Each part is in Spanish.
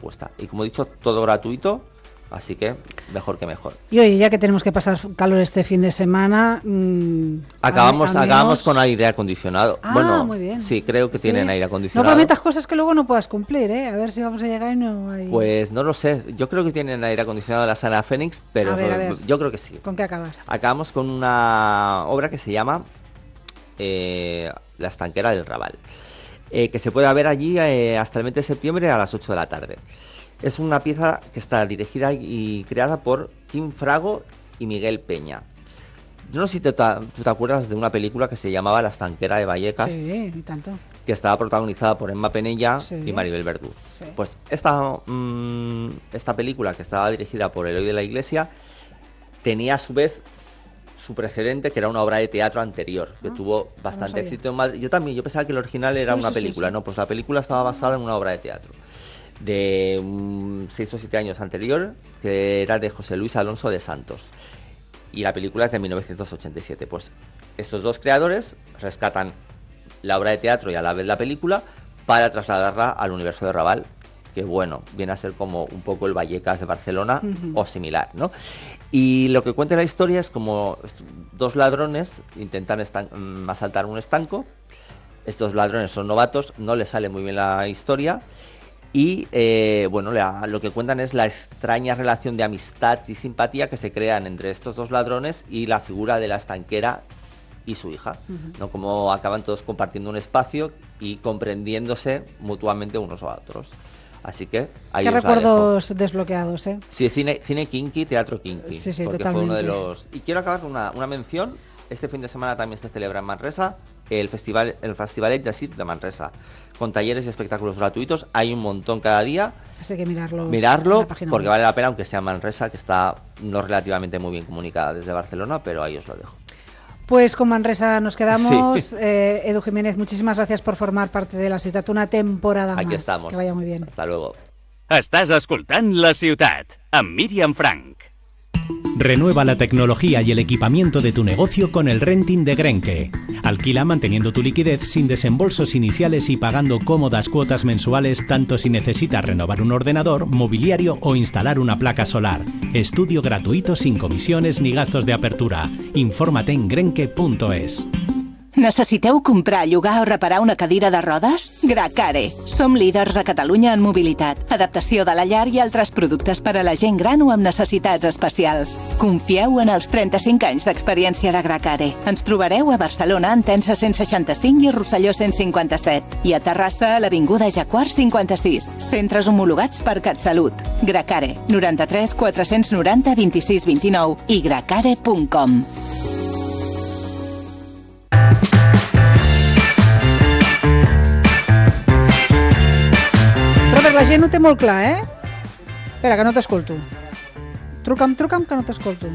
propuesta. Y como he dicho, todo gratuito, así que mejor que mejor. Y oye, ya que tenemos que pasar calor este fin de semana... acabamos con aire acondicionado. Bueno, muy bien. Sí, creo que tienen aire acondicionado. No prometas cosas que luego no puedas cumplir, ¿eh? A ver si vamos a llegar y no hay... Pues no lo sé, yo creo que tienen aire acondicionado en la sala Fénix, pero a ver. Yo creo que sí. ¿Con qué acabas? Acabamos con una obra que se llama La estanquera del Raval, que se puede ver allí hasta el 20 de septiembre a las 8 de la tarde. Es una pieza que está dirigida y creada por Kim Frago y Miguel Peña. Yo no sé si tú te acuerdas de una película que se llamaba La estanquera de Vallecas. Sí, y tanto. Que estaba protagonizada por Emma Penella Sí. y Maribel Verdú. Sí. Pues esta película, que estaba dirigida por Eloy de la Iglesia, tenía a su vez su precedente, que era una obra de teatro anterior, que tuvo bastante éxito en Madrid. Yo pensaba que el original era una película, no, pues la película estaba basada en una obra de teatro de 6 o 7 años anterior, que era de José Luis Alonso de Santos, y la película es de 1987. Pues estos dos creadores rescatan la obra de teatro y a la vez la película para trasladarla al universo de Raval, que bueno, viene a ser como un poco el Vallecas de Barcelona o similar, ¿no? Y lo que cuenta la historia es como dos ladrones intentan asaltar un estanco. Estos ladrones son novatos, no les sale muy bien la historia. Y lo que cuentan es la extraña relación de amistad y simpatía que se crean entre estos dos ladrones y la figura de la estanquera y su hija, ¿no? Como acaban todos compartiendo un espacio y comprendiéndose mutuamente unos a otros. Así que ahí qué recuerdos desbloqueados, ¿eh? Sí, cine kinky, teatro kinky. Sí, porque totalmente. Fue uno de los... Y quiero acabar con una mención. Este fin de semana también se celebra en Manresa el Festivalet de Circ de Manresa, con talleres y espectáculos gratuitos. Hay un montón cada día. Así que mirarlo porque vale la pena, aunque sea Manresa, que está no relativamente muy bien comunicada desde Barcelona, pero ahí os lo dejo. Pues con Manresa nos quedamos. Sí. Edu Jiménez, muchísimas gracias por formar parte de La Ciutat una temporada Aquí más. estamos. Que vaya muy bien. Hasta luego. Estàs escoltant La Ciutat, amb Míriam Frank. Renueva la tecnología y el equipamiento de tu negocio con el renting de Grenke. Alquila manteniendo tu liquidez sin desembolsos iniciales y pagando cómodas cuotas mensuales tanto si necesitas renovar un ordenador, mobiliario o instalar una placa solar. Estudio gratuito sin comisiones ni gastos de apertura. Infórmate en grenke.es. Necessiteu comprar, llogar o reparar una cadira de rodes? Gracare. Som líders a Catalunya en mobilitat, adaptació de la llar i altres productes per a la gent gran o amb necessitats especials. Confieu en els 35 anys d'experiència de Gracare. Ens trobareu a Barcelona, Entença 165 i Rosselló 157. I a Terrassa, a l'Avinguda Jaguar 56. Centres homologats per CatSalut. Gracare. 93 490 26 29 i gracare.com. Robert, la gent ho té molt clar, eh? Espera, que no t'escolto. Truca'm, que no t'escolto.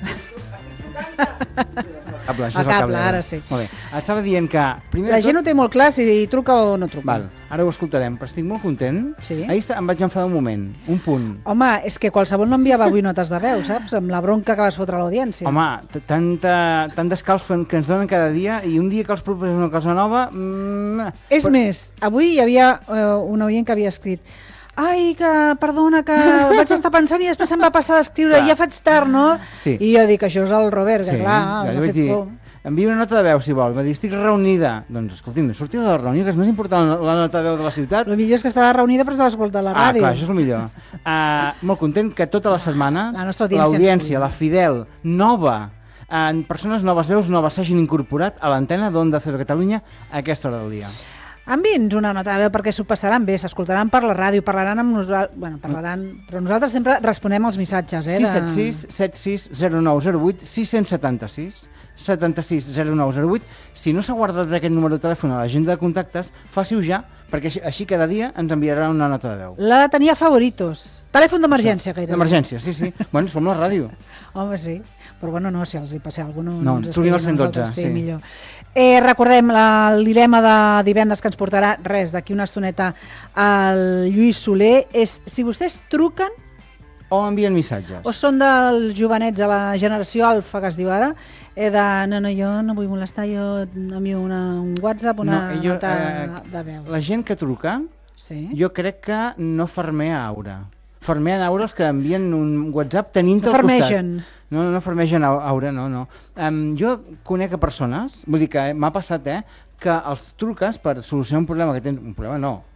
Això és el cable, ara sí. Molt bé. Estava dient que... La gent ho té molt clar si truca o no truca. Val, ara ho escoltarem, però estic molt content. Sí? Ahir em vaig enfadar un moment, un punt. Home, és que qualsevol no enviava avui notes de veu, saps? Amb la bronca que vas fotre a l'audiència. Home, tant d'escalf que ens donen cada dia i un dia que els proposem una cosa nova... És més, avui hi havia un oient que havia escrit: ai, que perdona, que vaig estar pensant i després em va passar d'escriure, ja faig tard, no? Sí. I jo dic, això és el Robert, que Sí, clar, ja m'ha li vaig fet dir, por. envia una nota de veu, si vol. Va dir, estic reunida. Doncs, escolti'm, sortir de la reunió, que és més important la nota de veu de la ciutat. El millor és que estava reunida però estava escoltant la ràdio. Clar, això és el millor. Molt content que tota la setmana La nostra audiència l'audiència, la fidel, nova, persones noves, veus noves s'hagin incorporat a l'antena d'Onda Cero Catalunya a aquesta hora del dia. Envia'ns una nota de veu perquè s'ho passaran bé, s'escoltaran per la ràdio, parlaran amb nosaltres, bueno, parlaran, però nosaltres sempre responem als missatges, 676 76 0908 676 76 0908. Si no s'ha guardat aquest número de telèfon a l'agenda de contactes, faci-ho ja, perquè així cada dia ens enviarà una nota de veu. La de tenir a favoritos. Telèfon d'emergència, gairebé. D'emergència, sí. Bueno, som la ràdio. Home, sí. Però bueno, no, si els hi passeu alguna... No, truquin al 112, sí. sí. Millor. Recordem el dilema de divendres que ens portarà d'aquí una estoneta el Lluís Soler, és si vostès truquen o envien missatges o són dels jovenets de la generació alfa, que es diu ara, de no, jo no vull molestar, jo envio un WhatsApp, una nota de veu. La gent que truca Sí. Jo crec que no farmea aura. Farmeen aura els que envien un WhatsApp tenint-te al costat. Farmegen. No farmegen aura, no. Jo conec a persones, vull dir que m'ha passat, que els truques per solucionar un problema que tens... Un problema no,